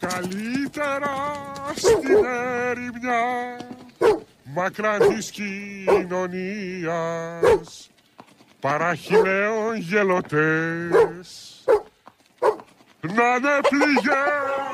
Καλύτερα στην ερημιά, μακρά της κοινωνίας, παραχυναίων γελωτές, να είναι πληγές